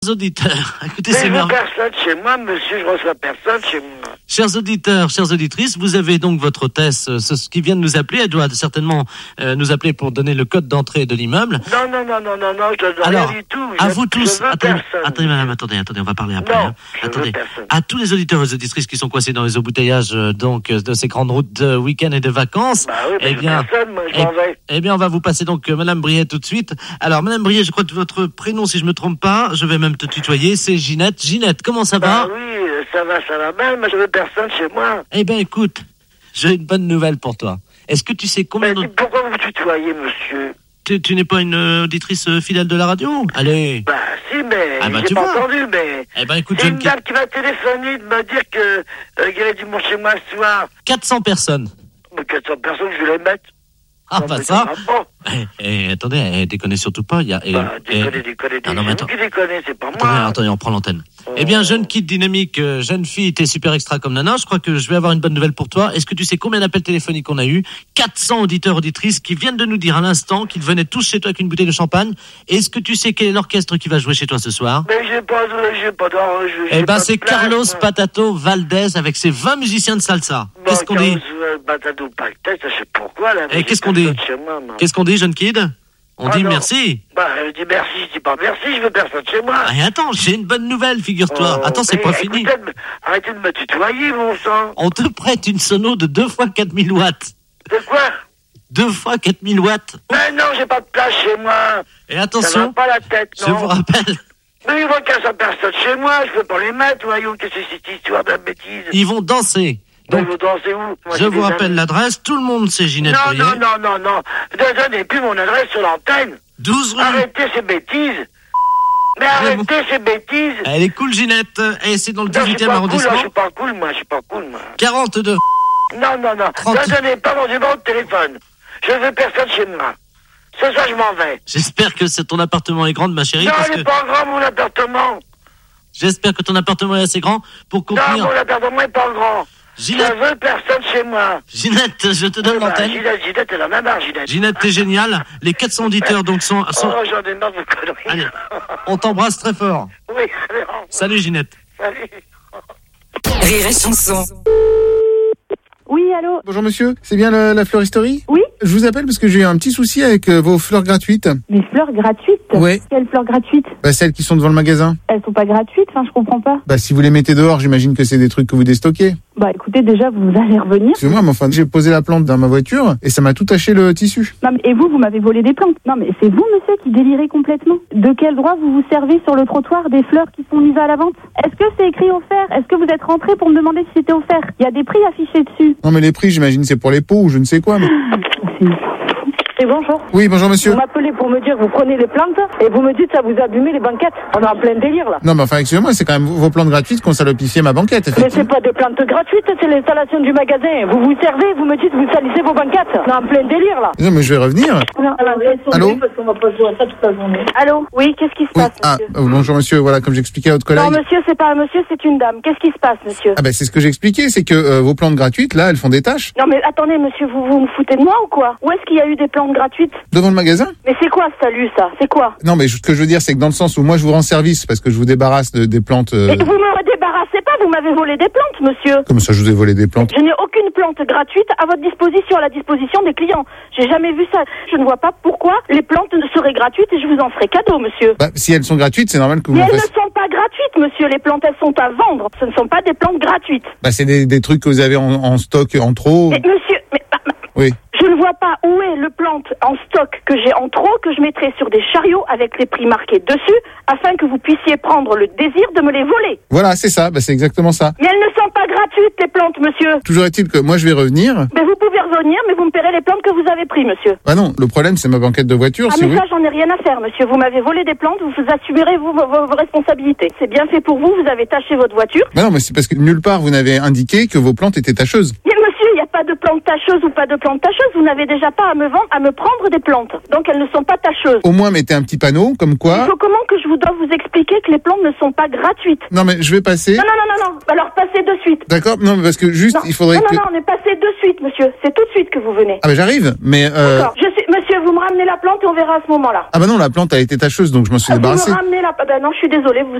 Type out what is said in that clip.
Auditeurs, écoutez, Mais c'est je veux merveilleux. personne chez moi, monsieur, je reçois personne chez moi. Chers auditeurs, chères auditrices, vous avez donc votre hôtesse ce qui vient de nous appeler. Elle doit certainement nous appeler pour donner le code d'entrée de l'immeuble. Non, je ne veux Alors, rien du tout. à vous tous, je veux attendez madame, attendez, on va parler après. Non, je veux Attendez, personne. à tous les auditeurs et les auditrices qui sont coincés dans les embouteillages de ces grandes routes de week-end et de vacances, Bah oui, mais eh je veux bien, personne, moi, je m'en vais. eh bien, on va vous passer donc madame Briet tout de suite. Alors, madame Briet, je crois que votre prénom, si je me trompe pas, je vais même te tutoyer, c'est Ginette. Ginette, comment ça va? Bah oui, ça va bien, mais je veux personne chez moi. Eh bien, écoute, j'ai une bonne nouvelle pour toi. Est-ce que tu sais combien Mais pourquoi vous tutoyez, monsieur? Tu n'es pas une auditrice fidèle de la radio? Allez. Bah si, mais Ah bah, j'ai tu pas vois. entendu, mais... Eh ben, écoute, C'est je une dame qui m'a téléphoné de me dire que qu'il y avait du monde chez moi ce soir. 400 personnes. Mais 400 personnes, je vais les mettre. Ah, Non, bah mais ça. va pas. Attendez, déconnez surtout pas. Il y a, Déconnez. Ah non, mais C'est attends. vous qui déconnez, c'est pas moi. Attendez, on prend l'antenne. Eh bien, jeune kid dynamique, jeune fille, t'es super extra comme nana. Je crois que je vais avoir une bonne nouvelle pour toi. Est-ce que tu sais combien d'appels téléphoniques on a eu? 400 auditeurs, auditrices qui viennent de nous dire à l'instant qu'ils venaient tous chez toi avec une bouteille de champagne. Est-ce que tu sais quel est l'orchestre qui va jouer chez toi ce soir? Mais j'ai pas d'or. Eh ben, c'est Carlos Patato Valdez avec ses 20 musiciens de salsa. Qu'est-ce qu'on dit? Batado Pactet, je sais pourquoi, là. Eh, qu'est-ce qu'on dit? Qu'est-ce qu'on dit, jeune kid? On dit non. merci. Bah, je dis merci, je dis pas merci, je veux personne chez moi. Ah, et attends, j'ai une bonne nouvelle, figure-toi. Attends, c'est mais pas fini. écoutez, arrêtez de me tutoyer, mon sang. On te prête une sono de 2 fois 4000 watts. De quoi? 2 fois 4000 watts. Mais non, j'ai pas de place chez moi. Et Ça va attention, pas la tête, non. je vous rappelle, Mais ils vont 400 personnes chez moi, je peux pas les mettre, voyons, qu'est-ce que c'est cette histoire de bêtise? ils vont danser. Donc, Donc, ils vont danser où? Moi, je j'ai vous des rappelle amis. l'adresse. Tout le monde sait Ginette Non, Briet. non. Ne donnez plus mon adresse sur l'antenne. 12 rue. Arrêtez ces bêtises. Mais arrêtez ces bêtises. Elle est cool, Ginette. Et c'est dans le Non, je suis 18e pas cool, arrondissement. je suis pas cool, moi. 42. Non. 30. Ne donnez pas mon numéro de téléphone. Je veux personne chez moi. C'est ça, je m'en vais. J'espère que ton appartement est grand, ma chérie. Non, parce il que n'est pas grand, mon appartement. j'espère que ton appartement est assez grand pour Non, contenir. mon appartement n'est pas grand. Ginette, Je veux personne chez moi. Ginette, je te donne l'antenne. Ginette, elle en a marre, Ginette. Ginette, t'es génial. Les 400 auditeurs donc sont... Oh, j'en ai marre de conneries. Allez, on t'embrasse très fort. Oui, allez, au revoir. Salut, Ginette. Salut. Rire et chanson. Oui, allô? Bonjour monsieur, c'est bien la fleuristerie? Oui? Je vous appelle parce que j'ai eu un petit souci avec vos fleurs gratuites. Des fleurs gratuites? Ouais. Quelles fleurs gratuites? Bah, celles qui sont devant le magasin. Elles sont pas gratuites, enfin, je comprends pas. Bah, si vous les mettez dehors, j'imagine que c'est des trucs que vous déstockez. Bah, écoutez, déjà, vous allez revenir. Excusez-moi, mais enfin, j'ai posé la plante dans ma voiture et ça m'a tout taché le tissu. Non, mais, et vous m'avez volé des plantes. Non, mais c'est vous, monsieur, qui délirez complètement. De quel droit vous vous servez sur le trottoir des fleurs qui sont mises à la vente? Est-ce que c'est écrit offert? Est-ce que vous êtes rentré pour me demander si c'était offert? Il y a des prix affichés dessus. Non, mais les prix, j'imagine, c'est pour les pots ou je ne sais quoi, mais... Et bonjour. Oui, bonjour monsieur. Vous m'appelez pour me dire que vous prenez les plantes et vous me dites ça vous abîmez les banquettes. On est en plein délire, là. Non, mais enfin, excusez-moi, c'est quand même vos plantes gratuites qui ont salopifié ma banquette, Mais effectivement. c'est pas des plantes gratuites, c'est l'installation du magasin. Vous vous servez, vous me dites vous salissez vos banquettes. On est en plein délire, là. Non, mais je vais revenir. Allô? Parce qu'on va pas jouer à ça toute la journée. Allô? Oui, qu'est-ce qui se Oui, passe, monsieur? bonjour monsieur, voilà, comme j'expliquais à votre Non, collègue. monsieur, c'est pas un monsieur, c'est une dame. Qu'est-ce qui se passe, monsieur? Ah ben, c'est ce que j'expliquais, c'est que vos plantes gratuites, là, elles font des taches. Non, mais attendez, monsieur, vous me foutez de moi ou quoi? Où est-ce qu'il y a eu des plantes gratuites? Devant le magasin? Mais c'est quoi ce salut, ça? C'est quoi? Non, mais ce que je veux dire, c'est que dans le sens où moi, je vous rends service parce que je vous débarrasse des plantes... Mais vous me débarrassez pas, vous m'avez volé des plantes, monsieur. Comme ça, je vous ai volé des plantes. Je n'ai aucune plante gratuite à votre disposition, à la disposition des clients. J'ai jamais vu ça. Je ne vois pas pourquoi les plantes ne seraient gratuites et je vous en ferai cadeau, monsieur. Bah, si elles sont gratuites, c'est normal que vous Mais en elles ne fassiez. sont pas gratuites, monsieur. Les plantes, elles sont à vendre. Ce ne sont pas des plantes gratuites. Bah, c'est des trucs que vous avez en stock en trop. Mais monsieur, Oui. je ne vois pas où est le plante en stock que j'ai en trop, que je mettrai sur des chariots avec les prix marqués dessus, afin que vous puissiez prendre le désir de me les voler. Voilà, c'est ça. Bah, c'est exactement ça. Mais elles ne sont pas gratuites, les plantes, monsieur. Toujours est-il que moi, je vais revenir. Mais vous pouvez revenir, mais vous me paierez les plantes que vous avez pris, monsieur. Bah non, le problème, c'est ma banquette de voiture, Ah, si mais vous ça, j'en ai rien à faire, monsieur. Vous m'avez volé des plantes, vous assumerez vos responsabilités. C'est bien fait pour vous, vous avez taché votre voiture. Bah non, mais c'est parce que nulle part, vous n'avez indiqué que vos plantes étaient tacheuses. Mais monsieur, il n'y a pas de plantes tacheuses ou pas de plantes tacheuses. Vous n'avez déjà pas à me vendre, à me prendre des plantes. Donc elles ne sont pas tacheuses. Au moins, mettez un petit panneau, comme Il quoi... faut comment que je vous dois vous expliquer que les plantes ne sont pas gratuites? Non, mais je vais passer... Non. Alors passez de suite. D'accord? Non, mais parce que juste, Non. il faudrait non, que... on est passé de suite, monsieur. C'est tout de suite que vous venez. Ah, bah j'arrive, mais... D'accord. Monsieur, vous me ramener la plante et on verra à ce moment-là. Ah bah non, la plante a été tacheuse, donc je m'en suis débarrassé. Vous me ramenez la... Ben non, je suis désolée, vous